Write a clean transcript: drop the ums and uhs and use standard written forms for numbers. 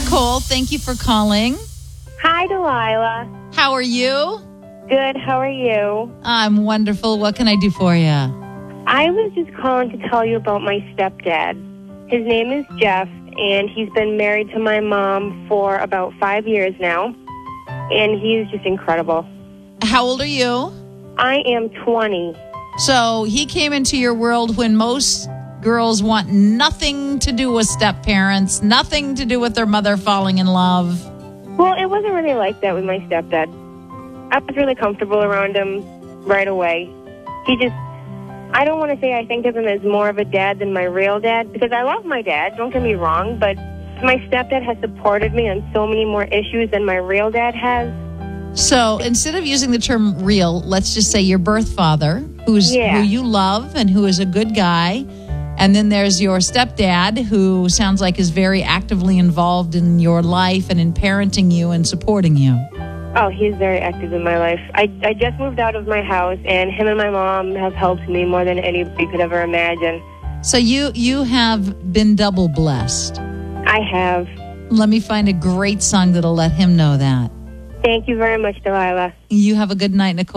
Nicole, thank you for calling. Hi, Delilah. How are you? Good. How are you? I'm wonderful. What can I do for you? I was just calling to tell you about my stepdad. His name is Jeff, and he's been married to my mom for about 5 years now, and he's just incredible. How old are you? I am 20. So he came into your world when most girls want nothing to do with step-parents, nothing to do with their mother falling in love. Well, it wasn't really like that with my stepdad. I was really comfortable around him right away. I don't want to say I think of him as more of a dad than my real dad, because I love my dad, don't get me wrong, but my stepdad has supported me on so many more issues than my real dad has. So instead of using the term real, let's just say your birth father, who you love and who is a good guy. And then there's your stepdad, who sounds like is very actively involved in your life and in parenting you and supporting you. Oh, he's very active in my life. I just moved out of my house, and him and my mom have helped me more than anybody could ever imagine. So you have been double blessed. I have. Let me find a great song that'll let him know that. Thank you very much, Delilah. You have a good night, Nicole.